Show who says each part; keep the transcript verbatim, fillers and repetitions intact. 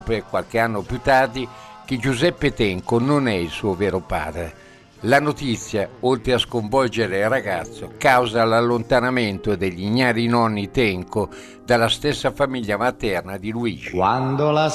Speaker 1: qualche anno più tardi, che Giuseppe Tenco non è il suo vero padre. La notizia, oltre a sconvolgere il ragazzo, causa l'allontanamento degli ignari nonni Tenco dalla stessa famiglia materna di Luigi.
Speaker 2: Quando la